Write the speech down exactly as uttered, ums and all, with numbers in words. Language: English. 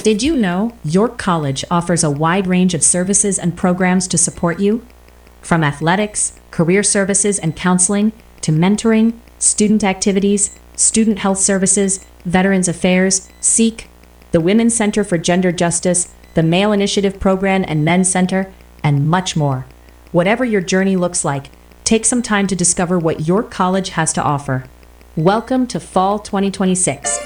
Did you know York College offers a wide range of services and programs to support you? From athletics, career services and counseling, to mentoring, student activities, student health services, Veterans Affairs, SEEK, the Women's Center for Gender Justice, the Male Initiative Program and Men's Center, and much more. Whatever your journey looks like, take some time to discover what York College has to offer. Welcome to Fall twenty twenty-six.